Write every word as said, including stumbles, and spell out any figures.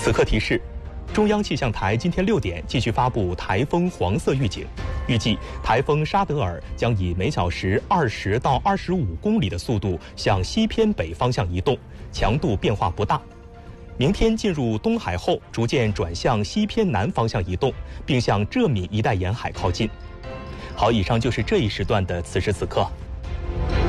此刻提示：中央气象台今天六点继续发布台风黄色预警，预计台风沙德尔将以每小时二十到二十五公里的速度向西偏北方向移动，强度变化不大。明天进入东海后，逐渐转向西偏南方向移动，并向浙闽一带沿海靠近。好，以上就是这一时段的此时此刻。